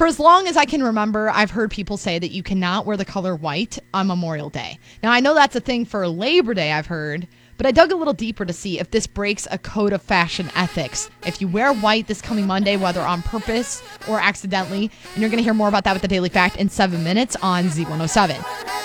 For as long as I can remember, I've heard people say that you cannot wear the color white on Memorial Day. Now, I know that's a thing for Labor Day, I've heard, but I dug a little deeper to see if this breaks a code of fashion ethics. If you wear white this coming Monday, whether on purpose or accidentally, and you're going to hear more about that with the Daily Fact in 7 minutes on Z107.